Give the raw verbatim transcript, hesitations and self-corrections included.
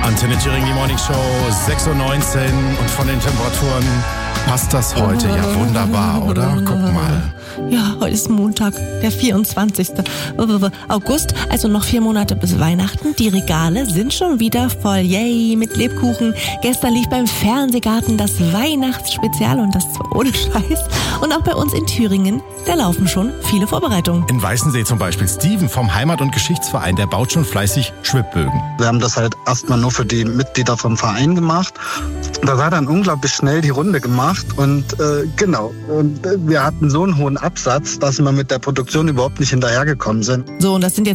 Antenne Thüringen, die Morning Show, sechs Uhr neunzehn und von den Temperaturen passt das heute ja wunderbar, oder? Guck mal. Ja, heute ist Montag, der vierundzwanzigste August, also noch vier Monate bis Weihnachten. Die Regale sind schon wieder voll, yay, mit Lebkuchen. Gestern lief beim Fernsehgarten das Weihnachtsspezial und das zwar ohne Scheiß. Und auch bei uns in Thüringen, da laufen schon viele Vorbereitungen. In Weißensee zum Beispiel, Steven vom Heimat- und Geschichtsverein, der baut schon fleißig Schwibbögen. Wir haben das halt erstmal nur für die Mitglieder vom Verein gemacht. Das hat dann unglaublich schnell die Runde gemacht und äh, genau, und wir hatten so einen hohen Absatz, dass wir mit der Produktion überhaupt nicht hinterhergekommen sind. So, und das sind jetzt